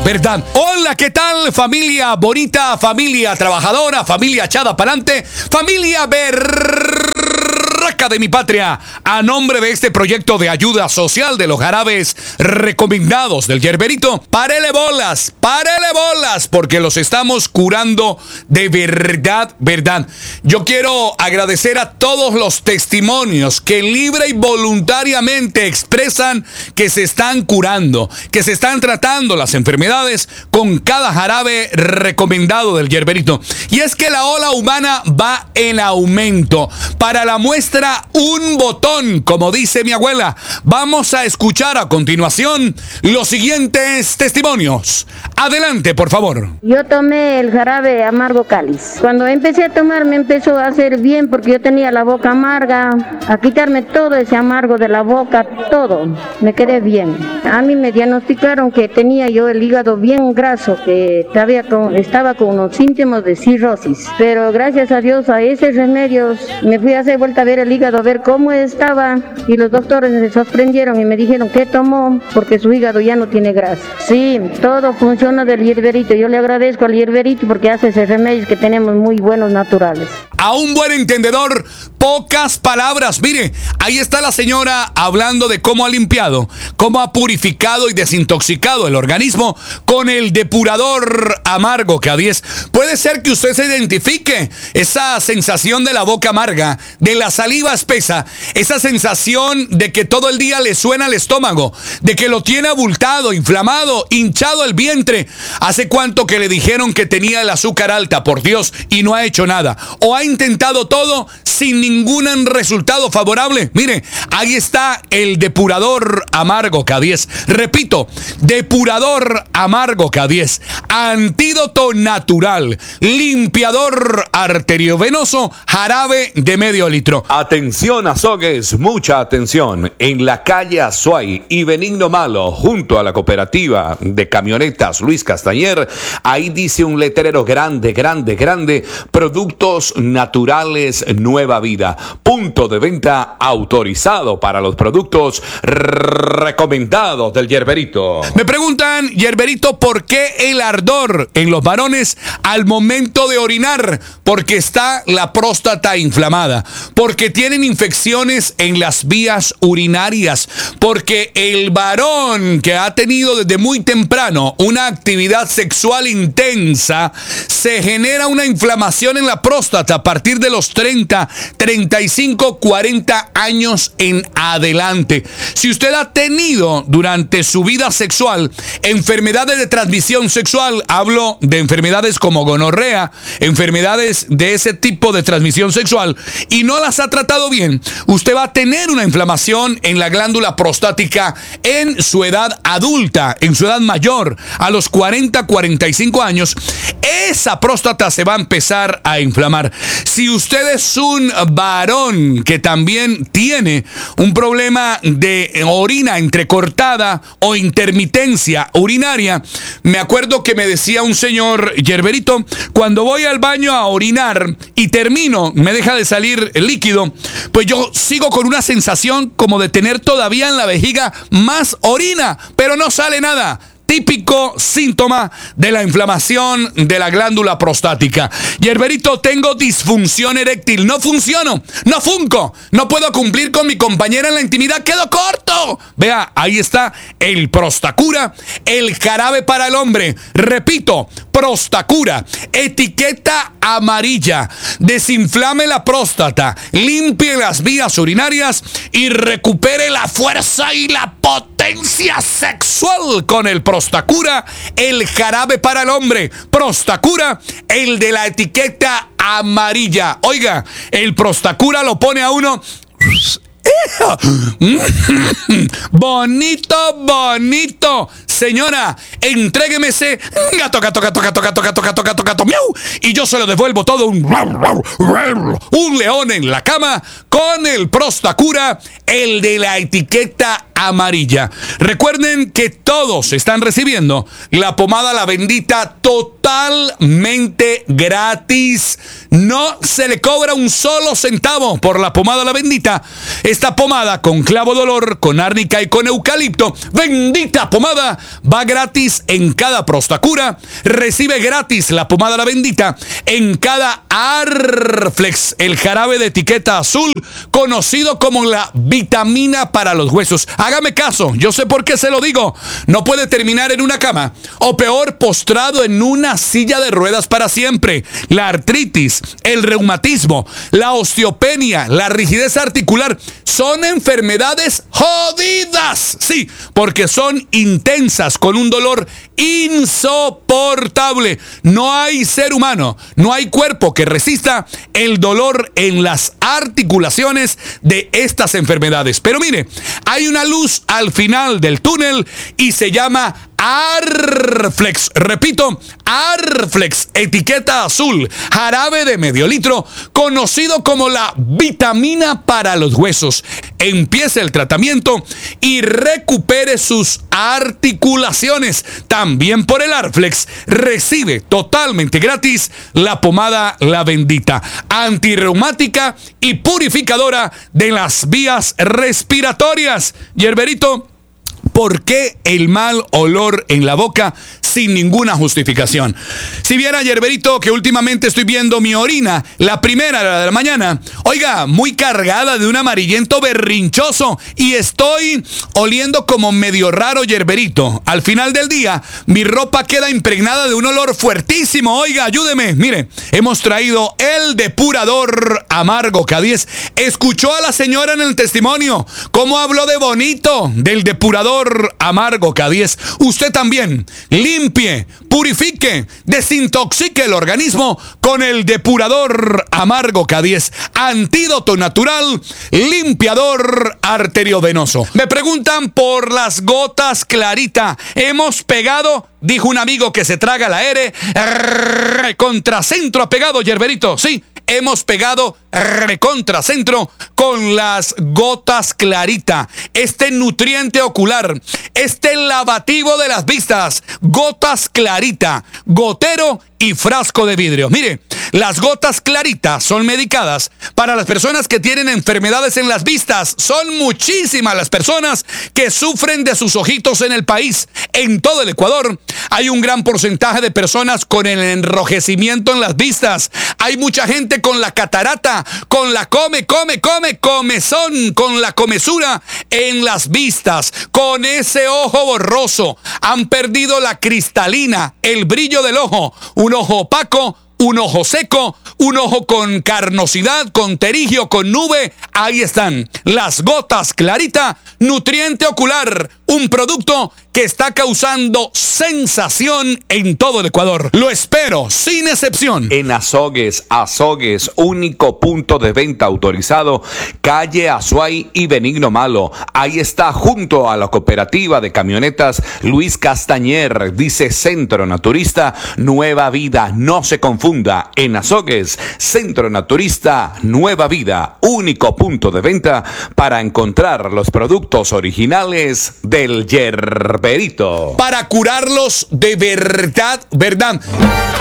¿verdad? Hola, ¿qué tal? Familia bonita, familia trabajadora, familia echada pa'lante, familia berraca de mi patria. A nombre de este proyecto de ayuda social de los jarabes recomendados del Yerberito, párele bolas, porque los estamos curando de verdad, verdad. Yo quiero agradecer a todos los testimonios que libre y voluntariamente expresan que se están curando, que se están tratando las enfermedades con cada jarabe recomendado del Yerberito. Y es que la ola humana va en aumento. Para la muestra, un botón, como dice mi abuela. Vamos a escuchar a continuación los siguientes testimonios. Adelante, por favor. Yo tomé el jarabe amargo cáliz. Cuando empecé a tomar me empezó a hacer bien porque yo tenía la boca amarga, a quitarme todo ese amargo de la boca, todo. Me quedé bien. A mí me diagnosticaron que tenía yo el hígado bien graso, que estaba con unos síntomas de cirrosis. Pero gracias a Dios, a ese remedio, me fui a hacer vuelta a ver el hígado, a ver cómo estaba, y los doctores se sorprendieron y me dijeron que tomó porque su hígado ya no tiene grasa. Sí, todo funciona del Yerberito. Yo le agradezco al Yerberito porque hace ese remedio que tenemos muy buenos naturales. A un buen entendedor, pocas palabras. Mire, ahí está la señora hablando de cómo ha limpiado, cómo ha purificado y desintoxicado el organismo con el depurador amargo K10. Puede ser que usted se identifique esa sensación de la boca amarga, de la saliva espesa, esa sensación de que todo el día le suena el estómago, de que lo tiene abultado, inflamado, hinchado el vientre. ¿Hace cuánto que le dijeron que tenía el azúcar alta, por Dios, y no ha hecho nada? ¿O ha intentado todo sin ningún resultado favorable? Mire, ahí está el depurador amargo K10. Repito, depurador amargo K10. Antídoto natural, limpiador arteriovenoso, jarabe de medio litro. Atención, Azogues, mucha atención. En la calle Azuay y Benigno Malo, junto a la cooperativa de camionetas Luis Castañer, ahí dice un letrero grande, productos naturales Nueva Vida. Punto de venta autorizado para los productos recomendados del Yerberito. Me preguntan, Yerberito, ¿por qué el ardor en los varones al momento de orinar? Porque está la próstata inflamada, porque tienen infecciones en las vías urinarias, porque el varón que ha tenido desde muy temprano una actividad sexual intensa, se genera una inflamación en la próstata a partir de los 30, 35, 40 años en adelante. Si usted ha tenido durante su vida sexual enfermedades de transmisión sexual, hablo de enfermedades como gonorrea, enfermedades de ese tipo de transmisión sexual, y no las ha tratado bien, usted va a tener una inflamación en la glándula prostática en su edad adulta, en su edad mayor, a los 40, 45 años. Esa próstata se va a empezar a inflamar. Si usted es un varón que también tiene un problema de orina entrecortada o intermitencia urinaria, me acuerdo que me decía un señor, Yerberito, cuando voy al baño a orinar y termino, me deja de salir el líquido, pues yo sigo con una sensación como de tener todavía en la vejiga más orina, pero no sale nada. Típico síntoma de la inflamación de la glándula prostática. Yerberito, tengo disfunción eréctil, no funciono, no funco, no puedo cumplir con mi compañera en la intimidad, quedo corto. Vea, ahí está el Prostacura, el jarabe para el hombre. Repito, Prostacura, etiqueta amarilla, desinflame la próstata, limpie las vías urinarias y recupere la fuerza y la potencia sexual con el Prostacura, el jarabe para el hombre. Prostacura, el de la etiqueta amarilla. Oiga, el Prostacura lo pone a uno bonito, bonito. Señora, entrégueme ese gato, miau, y yo se lo devuelvo todo un león en la cama con el Prostacura, el de la etiqueta amarilla. Recuerden que todos están recibiendo la pomada La Bendita totalmente gratis. No se le cobra un solo centavo por la pomada La Bendita. Esta pomada con clavo de olor, con árnica y con eucalipto, bendita pomada, va gratis en cada Prostacura. Recibe gratis la pomada La Bendita en cada Arflex, el jarabe de etiqueta azul, conocido como la vitamina para los huesos. Hágame caso, yo sé por qué se lo digo. No puede terminar en una cama, o peor, postrado en una silla de ruedas para siempre. La artritis, el reumatismo, la osteopenia, la rigidez articular son enfermedades jodidas. Sí, porque son intensas, con un dolor insoportable. No hay ser humano, no hay cuerpo que resista el dolor en las articulaciones de estas enfermedades. Pero mire, hay una luz al final del túnel y se llama Arflex. Repito, Arflex, etiqueta azul, jarabe de medio litro, conocido como la vitamina para los huesos. Empiece el tratamiento y recupere sus articulaciones. También por el Arflex recibe totalmente gratis la pomada La Bendita, antirreumática y purificadora de las vías respiratorias. Yerberito, ¿por qué el mal olor en la boca sin ninguna justificación? Si viera, Yerberito, que últimamente estoy viendo mi orina, la primera de la mañana, oiga, muy cargada de un amarillento berrinchoso, y estoy oliendo como medio raro, Yerberito. Al final del día, mi ropa queda impregnada de un olor fuertísimo. Oiga, ayúdeme. Mire, hemos traído el depurador amargo K10. Escuchó a la señora en el testimonio cómo habló de bonito del depurador amargo K10. Usted también limpie, purifique, desintoxique el organismo con el depurador amargo K10, antídoto natural, limpiador arteriovenoso. Me preguntan por las gotas Clarita. Hemos pegado, dijo un amigo que se traga la R, contracentro ha pegado, Yerberito. Sí, hemos pegado recontracentro con las gotas Clarita. Este nutriente ocular, este lavativo de las vistas, gotas Clarita, gotero y frasco de vidrio. Mire, las gotas Clarita son medicadas para las personas que tienen enfermedades en las vistas. Son muchísimas las personas que sufren de sus ojitos en el país. En todo el Ecuador hay un gran porcentaje de personas con el enrojecimiento en las vistas. Hay mucha gente con la catarata, con la comezón, con la comezura en las vistas, con ese ojo borroso. Han perdido la cristalina, el brillo del ojo, un ojo opaco, un ojo seco, un ojo con carnosidad, con terigio, con nube. Ahí están las gotas Clarita, nutriente ocular, un producto que está causando sensación en todo el Ecuador. Lo espero, sin excepción. En Azogues, único punto de venta autorizado, calle Azuay y Benigno Malo. Ahí está, junto a la cooperativa de camionetas Luis Castañer. Dice Centro Naturista Nueva Vida. No se confunda. En Azogues, Centro Naturista Nueva Vida, único punto de venta para encontrar los productos originales del Yerberito. Para curarlos de verdad.